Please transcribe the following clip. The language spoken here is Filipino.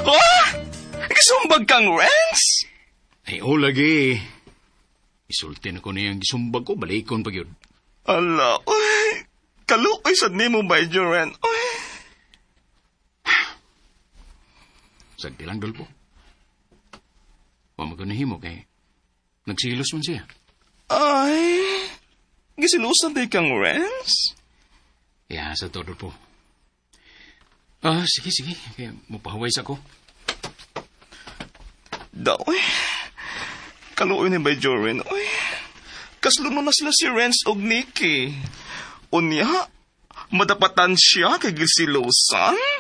Ah! Gisumbag kang Renz? Ay, lagi. Isultin ako na yung gisumbag ko, balikon pag yun. Ala, uy. Kaluoy sa nimo ba, Joren? Uy. Sagdi lang, Dolpo. Pamagunahimo kay nagsilos man siya. Ay, gisilusan day kang Renz? Sa to, Dolpo. Sige. Kaya mapahuway sa ko. Daw, uy. Kaluoy ni ba, Joren? Uy. Kasluno na sila si Renz og Nikki. Unya, madapatan siya kay gisilusan?